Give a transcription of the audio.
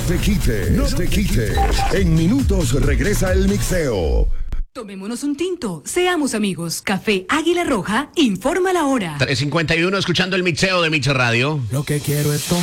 te quites, no te quites. En minutos regresa el mixeo. Tomémonos un tinto, seamos amigos. Café Águila Roja informa la hora. 3:51, escuchando el mixeo de Mix Radio. Lo que quiero es tomar.